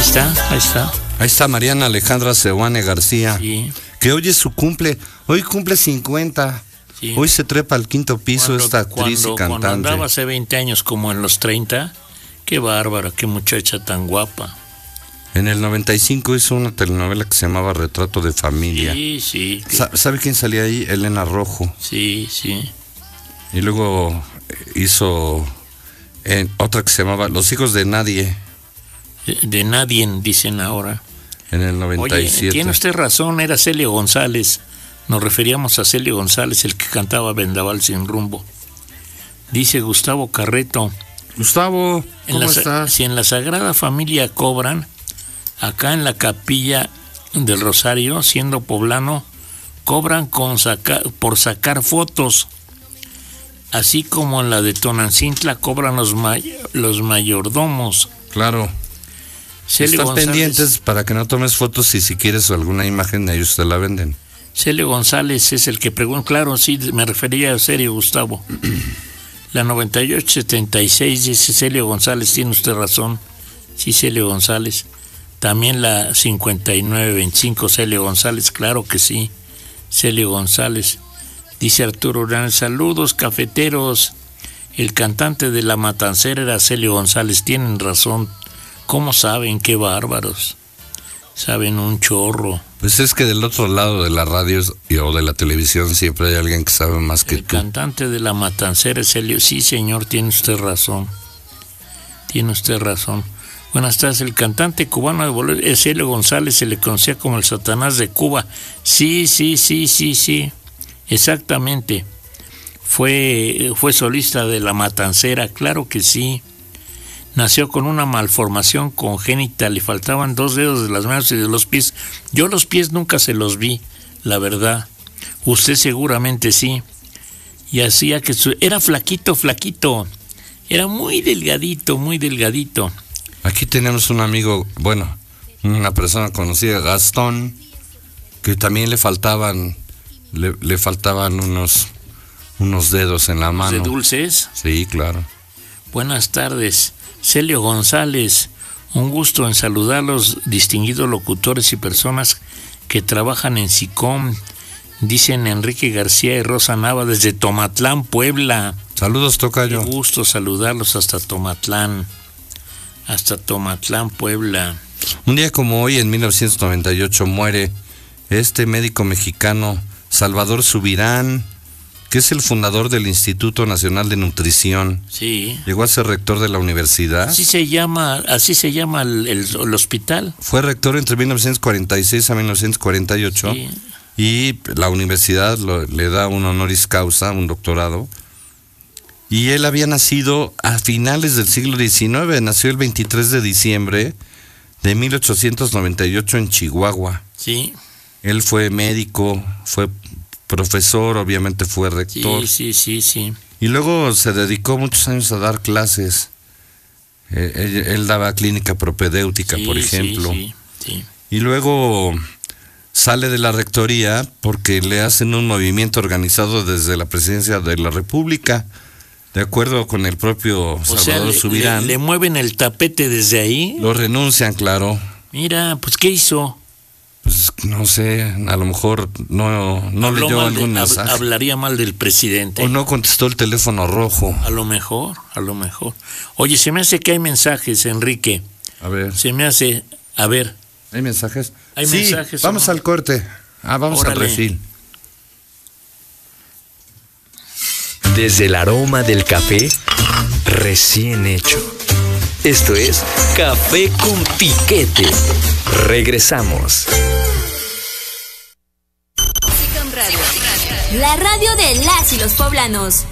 está. Ahí está Mariana Alejandra Seoane García, Sí. que hoy es su cumple. Hoy cumple 50. Sí. Hoy se trepa al quinto piso esta actriz y cantante. Cuando andaba hace 20 años como en los 30, qué bárbara, qué muchacha tan guapa. En el 95 hizo una telenovela que se llamaba Retrato de Familia. Sí. ¿Sabe quién salía ahí? Elena Rojo. Sí. Y luego hizo otra que se llamaba Los hijos de nadie. De nadie, dicen ahora. En el 97. Oye, tiene usted razón, era Celio González. Nos referíamos a Celio González, el que cantaba Vendaval sin rumbo. Dice Gustavo Carreto. Gustavo, ¿cómo estás? Si en la Sagrada Familia cobran, acá en la capilla del Rosario, siendo poblano, cobran por sacar fotos. Así como en la de Tonancintla cobran los mayordomos. Claro. Están pendientes para que no tomes fotos y si quieres alguna imagen ellos te la venden. Celio González es el que preguntó. Claro, sí, me refería a Celio, Gustavo. La 9876 dice Celio González, tiene usted razón. Sí, Celio González. También la 5925 Celio González, claro que sí. Celio González. Dice Arturo Urán, saludos cafeteros. El cantante de La Matancera era Celio González, tienen razón. ¿Cómo saben? Qué bárbaros. Saben un chorro. Pues es que del otro lado de la radio o de la televisión siempre hay alguien que sabe más que tú. El cantante de La Matancera es Celio. Sí, señor, tiene usted razón. Buenas tardes. El cantante cubano de bolero es Celio González, se le conocía como el Satanás de Cuba. Sí. Exactamente. Fue solista de La Matancera, claro que sí. Nació con una malformación congénita, le faltaban 2 dedos de las manos y de los pies. Yo los pies nunca se los vi, la verdad. Usted seguramente sí. Y hacía que era flaquito. Era muy delgadito. Aquí tenemos un amigo, bueno, una persona conocida, Gastón, que también le faltaban unos dedos en la mano. ¿De dulces? Sí, claro. Buenas tardes. Celio González, un gusto en saludar a los distinguidos locutores y personas que trabajan en SICOM, dicen Enrique García y Rosa Nava desde Tomatlán, Puebla. Saludos, tocayo. Qué gusto saludarlos hasta Tomatlán, Puebla. Un día como hoy, en 1998, muere este médico mexicano, Salvador Subirán, que es el fundador del Instituto Nacional de Nutrición. Sí. Llegó a ser rector de la universidad. Así se llama el hospital. Fue rector entre 1946 a 1948. Sí. Y la universidad le da un honoris causa, un doctorado. Y él había nacido a finales del siglo XIX, nació el 23 de diciembre de 1898 en Chihuahua. Sí. Él fue médico, fue profesor, obviamente fue rector. Sí. Y luego se dedicó muchos años a dar clases. Él daba clínica propedéutica, por ejemplo. Sí. Y luego sale de la rectoría porque le hacen un movimiento organizado desde la presidencia de la República, de acuerdo con el propio Salvador Subirán. ¿Le mueven el tapete desde ahí? Lo renuncian, claro. Mira, pues ¿qué hizo? Pues no sé, a lo mejor no leyó algún mensaje. Hablaría mal del presidente. O no contestó el teléfono rojo. A lo mejor. Oye, se me hace que hay mensajes, Enrique. A ver. ¿Hay mensajes? Hay mensajes. Vamos al corte. Vamos al refil. Desde el aroma del café recién hecho. Esto es Café con Piquete. Regresamos. La radio de las y los poblanos.